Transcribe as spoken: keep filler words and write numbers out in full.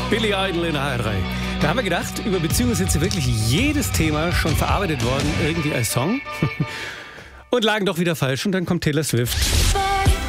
Billy Idol in H R drei. Da haben wir gedacht, über Beziehungen ist jetzt wirklich jedes Thema schon verarbeitet worden, irgendwie als Song. Und lagen doch wieder falsch und dann kommt Taylor Swift.